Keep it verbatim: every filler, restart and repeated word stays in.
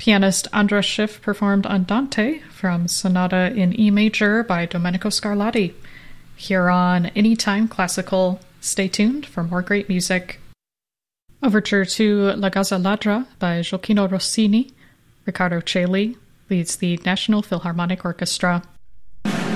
Pianist Andras Schiff performed Andante from Sonata in E major by Domenico Scarlatti. Here on Anytime Classical, stay tuned for more great music. Overture to La Gazza Ladra by Gioacchino Rossini. Riccardo Chailly leads the National Philharmonic Orchestra.